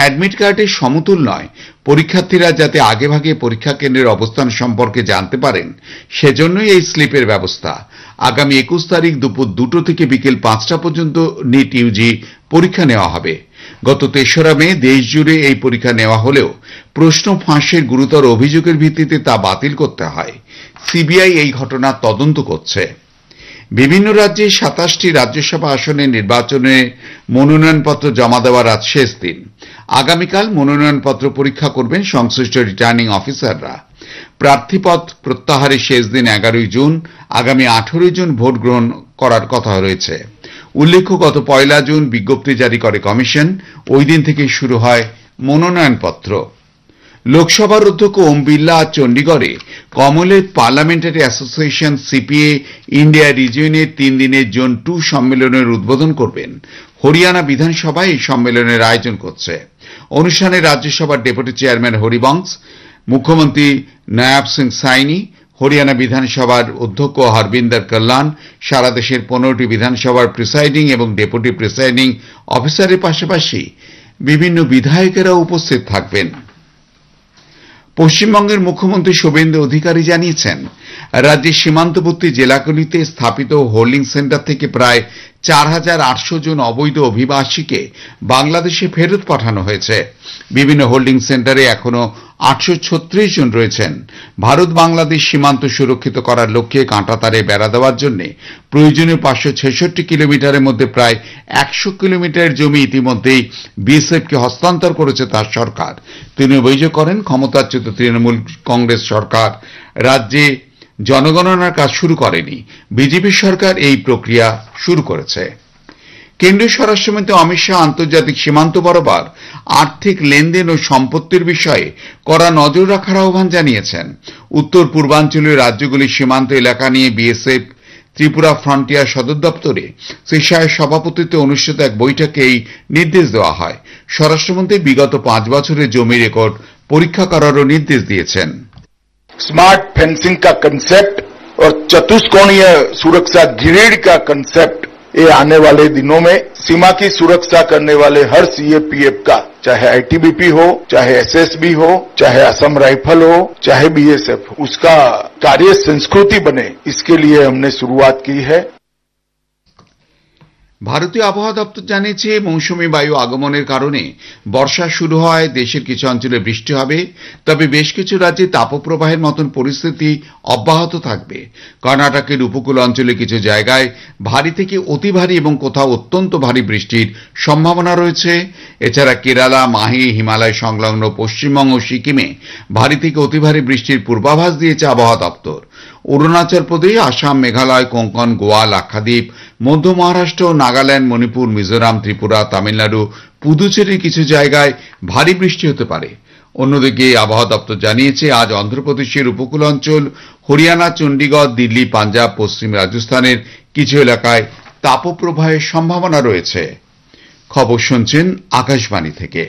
Admit কার্ডের সমতুল নয়। পরীক্ষার্থীরা যাতে আগেভাগে পরীক্ষা কেন্দ্রের অবস্থান সম্পর্কে জানতে পারেন, সেজন্যই এই স্লিপের ব্যবস্থা। আগামী 21 তারিখ দুপুর 2টো থেকে বিকেল 5টা পর্যন্ত নিট ইউজি পরীক্ষা নেওয়া হবে। গত 3রা মে দেশ জুড়ে এই পরীক্ষা নেওয়া হলেও প্রশ্ন ফাঁসের গুরুতর অভিযোগের ভিত্তিতে তা বাতিল করতে হয়। সিবিআই এই ঘটনার তদন্ত করছে। বিভিন্ন রাজ্যে 27টি রাজ্যসভা আসনের নির্বাচনে মনোনয়নপত্র জমা দেওয়ার আজ শেষ দিন। আগামীকাল মনোনয়নপত্র পরীক্ষা করবেন সংশ্লিষ্ট রিটার্নিং অফিসাররা। প্রার্থীপদ প্রত্যাহারের শেষ দিন 11ই জুন। আগামী 18 জুন ভোট গ্রহণ করার কথা রয়েছে। উল্লেখ্য, গত 1 জুন বিজ্ঞপ্তি জারি করে কমিশন। ওই দিন থেকে শুরু হয় মনোনয়নপত্র। লোকসভার অধ্যক্ষ ওম বিড়লা আজ চণ্ডীগড়ে Commonwealth parliamentary association CPA India রিজিয়নের 3 দিনের জোন 2 সম্মেলনের উদ্বোধন করবেন। হরিয়ানা বিধানসভায় এই সম্মেলনের আয়োজন করছে। অনুষ্ঠানে রাজ্যসভার ডেপুটি চেয়ারম্যান হরিবংশ, মুখ্যমন্ত্রী নায়াব সিং সাইনি, হরিয়ানা বিধানসভার অধ্যক্ষ হরবিন্দর কল্যাণ, সারা দেশের 15টি বিধানসভার প্রিসাইডিং এবং ডেপুটি প্রিসাইডিং অফিসারের পাশাপাশি বিভিন্ন বিধায়কেরা উপস্থিত থাকবেন। পশ্চিমবঙ্গের মুখ্যমন্ত্রী শুভেন্দু অধিকারী জানিয়েছেন, রাজ্যের সীমান্তবর্তী জেলাগুলিতে স্থাপিত হোল্ডিং সেন্টার থেকে প্রায় 4800 জন অবৈধ অভিবাসীকে বাংলাদেশে ফেরত পাঠানো হয়েছে। বিভিন্ন হোল্ডিং সেন্টারে এখনো 836 জন রয়েছেন। ভারত বাংলাদেশ সীমান্ত সুরক্ষিত করার লক্ষ্যে কাঁটাতারে বেড়া দেওয়ার জন্য প্রয়োজনীয় 566 কিলোমিটারের মধ্যে প্রায় 100 কিলোমিটার জমি ইতিমধ্যেই বিএসএফকে হস্তান্তর করেছে তার সরকার। তিনি অভিযোগ করেন, ক্ষমতাচ্যুত তৃণমূল কংগ্রেস সরকার রাজ্যে জনগণনার কাজ শুরু করেনি। বিজেপি সরকার এই প্রক্রিয়া শুরু করেছে। কেন্দ্রীয় স্বরাষ্ট্রমন্ত্রী অমিত শাহ আন্তর্জাতিক সীমান্ত বরাবর আর্থিক লেনদেন ও সম্পত্তির বিষয়ে কড়া নজর রাখার আহ্বান জানিয়েছেন। উত্তর পূর্বাঞ্চলীয় রাজ্যগুলির সীমান্ত এলাকা নিয়ে বিএসএফ ত্রিপুরা ফ্রন্টিয়ার সদর দপ্তরে শ্রী শাহের সভাপতিত্বে অনুষ্ঠিত এক বৈঠকে এই নির্দেশ দেওয়া হয়। স্বরাষ্ট্রমন্ত্রী বিগত 5 বছরের জমি রেকর্ড পরীক্ষা করারও নির্দেশ দিয়েছেন। स्मार्ट फेंसिंग का कंसेप्ट और चतुष्कोणीय सुरक्षा ग्रिड का कंसेप्ट ये आने वाले दिनों में सीमा की सुरक्षा करने वाले हर सीएपीएफ का, चाहे आईटीबीपी हो, चाहे एसएसबी हो, चाहे असम राइफल हो, चाहे बीएसएफ हो, उसका कार्य संस्कृति बने, इसके लिए हमने शुरुआत की है। ভারতীয় আবহাওয়া দপ্তর জানিয়েছে, মৌসুমী বায়ু আগমনের কারণে বর্ষা শুরু হয়, দেশের কিছু অঞ্চলে বৃষ্টি হবে। তবে বেশ কিছু রাজ্যে তাপপ্রবাহের মতন পরিস্থিতি অব্যাহত থাকবে। কর্ণাটকের উপকূল অঞ্চলে কিছু জায়গায় ভারী থেকে অতি ভারী এবং কোথাও অত্যন্ত ভারী বৃষ্টির সম্ভাবনা রয়েছে। এছাড়া কেরালা, মাহে, হিমালয় সংলগ্ন পশ্চিমবঙ্গ ও সিকিমে ভারী থেকে অতি ভারী বৃষ্টির পূর্বাভাস দিয়েছে আবহাওয়া দপ্তর। অরুণাচল প্রদেশ, আসাম, মেঘালয়, কোঙ্কন, গোয়া, লাক্ষাদ্বীপ, মধ্য মহারাষ্ট্র, নাগাল্যান্ড, মণিপুর, মিজোরাম, ত্রিপুরা, তামিলনাড়ু, পুদুচেরির কিছু জায়গায় ভারী বৃষ্টি হতে পারে। অন্যদিকে আবহাওয়া দপ্তর জানিয়েছে, আজ অন্ধ্রপ্রদেশের উপকূল অঞ্চল, হরিয়ানা, চণ্ডীগড়, দিল্লি, পাঞ্জাব, পশ্চিম রাজস্থানের কিছু এলাকায় তাপপ্রবাহের সম্ভাবনা রয়েছে। খবর শুনছেন আকাশবাণী থেকে।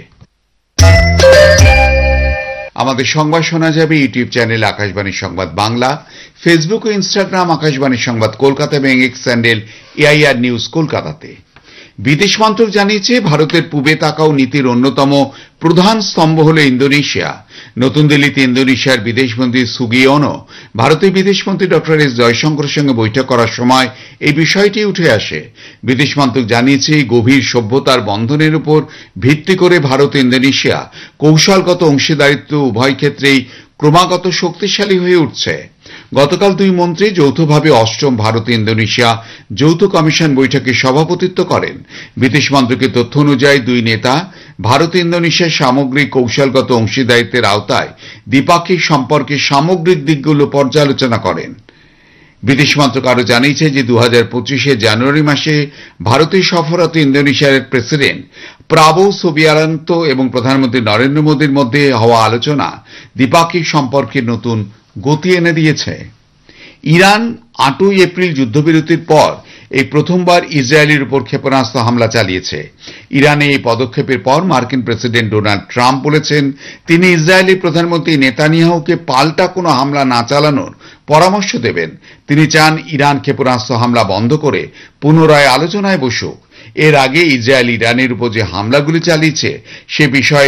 আমাদের সংবাদ শোনা যাবে ইউটিউব চ্যানেল আকাশবাণী সংবাদ বাংলা, ফেসবুক ও ইনস্টাগ্রাম আকাশবাণী সংবাদ কলকাতা এবং এক্স হ্যান্ডেল এআইআর নিউজ কলকাতাতে। বিদেশ মন্ত্রক জানিয়েছে, ভারতের পূবে তাকাও নীতির অন্যতম প্রধান স্তম্ভ হল ইন্দোনেশিয়া। নতুন দিল্লিতে ইন্দোনেশিয়ার বিদেশমন্ত্রী সুগিওনো ভারতের বিদেশমন্ত্রী ডক্টর এস জয়শঙ্করের সঙ্গে বৈঠক করার সময় এই বিষয়টি উঠে আসে। বিদেশ মন্ত্রক জানিয়েছে, গভীর সভ্যতার বন্ধনের উপর ভিত্তি করে ভারত ইন্দোনেশিয়া কৌশলগত অংশীদারিত্ব উভয় ক্ষেত্রেই ক্রমাগত শক্তিশালী হয়ে উঠছে। গতকাল দুই মন্ত্রী যৌথভাবে 8ম ভারত ইন্দোনেশিয়া যৌথ কমিশন বৈঠকে সভাপতিত্ব করেন। বিদেশ মন্ত্রকের তথ্য অনুযায়ী দুই নেতা ভারত ইন্দোনেশিয়ার সামগ্রিক কৌশলগত অংশীদারিত্বের আওতায় দ্বিপাক্ষিক সম্পর্কের সামগ্রিক দিকগুলো পর্যালোচনা করেন। বিদেশ মন্ত্রক আরও জানিয়েছে যে 2025 জানুয়ারি মাসে ভারতীয় সফররত ইন্দোনেশিয়ার প্রেসিডেন্ট প্রাবো সুবিয়ান্তো এবং প্রধানমন্ত্রী নরেন্দ্র মোদীর মধ্যে হওয়া আলোচনা দ্বিপাক্ষিক সম্পর্কে নতুন গতি এনে দিয়েছে। ইরান 8ই এপ্রিল যুদ্ধবিরতির পর এই প্রথমবার ইসরায়েলের উপর ক্ষেপণাস্ত্র হামলা চালিয়েছে। ইরানে এই পদক্ষেপের পর মার্কিন প্রেসিডেন্ট ডোনাল্ড ট্রাম্প বলেছেন, তিনি ইসরায়েলের প্রধানমন্ত্রী নেতানিয়াহুকে পাল্টা কোনো হামলা না চালানোর পরামর্শ দেবেন। তিনি চান ইরান ক্ষেপণাস্ত্র হামলা বন্ধ করে পুনরায় আলোচনায় বসুক। এর আগে ইসরায়েল ইরানের উপর যে হামলাগুলি চালিয়েছে সে বিষয়ে